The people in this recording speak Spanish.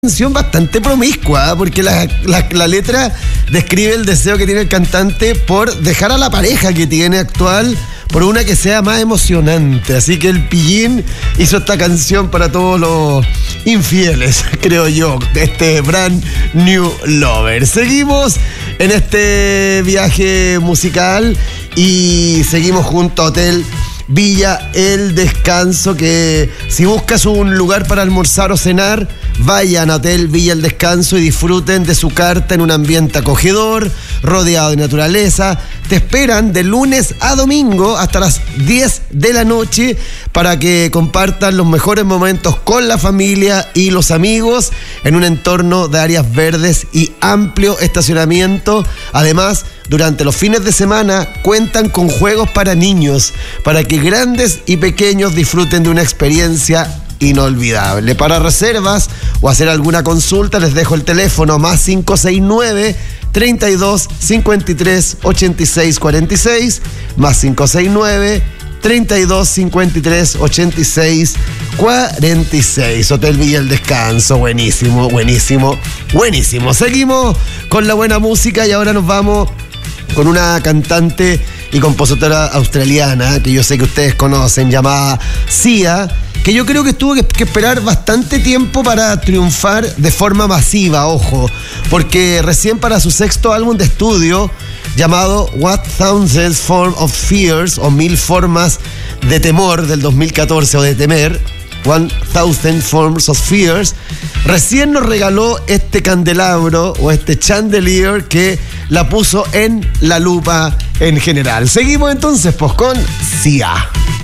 Canción bastante promiscua, porque la letra describe el deseo que tiene el cantante por dejar a la pareja que tiene actual por una que sea más emocionante. Así que el Pillín hizo esta canción para todos los infieles, creo yo, de este Brand New Lover. Seguimos en este viaje musical y seguimos junto a Hotel Villa El Descanso, que si buscas un lugar para almorzar o cenar, vayan a Hotel Villa El Descanso y disfruten de su carta en un ambiente acogedor, rodeado de naturaleza. Te esperan de lunes a domingo hasta las 10 de la noche para que compartan los mejores momentos con la familia y los amigos en un entorno de áreas verdes y amplio estacionamiento. Además, durante los fines de semana cuentan con juegos para niños, para que grandes y pequeños disfruten de una experiencia inolvidable. Para reservas o hacer alguna consulta les dejo el teléfono más 569 32 53 86 46 más 569 32 53 86 46. Hotel Villa El Descanso, buenísimo, buenísimo, buenísimo. Seguimos con la buena música y ahora nos vamos con una cantante y compositora australiana que yo sé que ustedes conocen, llamada Sia, que yo creo que tuvo que esperar bastante tiempo para triunfar de forma masiva, ojo, porque recién para su sexto álbum de estudio, llamado What Thousand Forms of Fears, o Mil Formas de Temor, del 2014, o de Temer, 1000 Forms of Fears, recién nos regaló este candelabro o este chandelier que la puso en la lupa en general. Seguimos entonces pues con Sia.